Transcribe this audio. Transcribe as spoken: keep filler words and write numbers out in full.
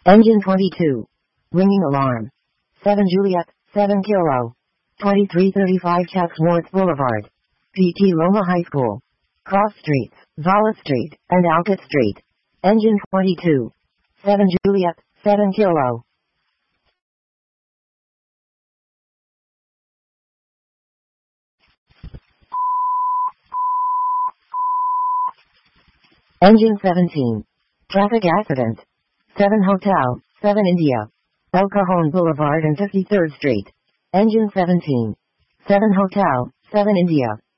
Engine twenty-two. Ringing alarm. seven Juliet, seven Kilo. twenty-three thirty-five Chatsworth Boulevard. P T Loma High School. Cross Streets, Zala Street, and Alcott Street. Engine twenty-two. seven Juliet, seven Kilo. Engine seventeen. Traffic accident. seven Hotel, seven India. El Cajon Boulevard and fifty-third Street. Engine seventeen. seven Hotel, seven India.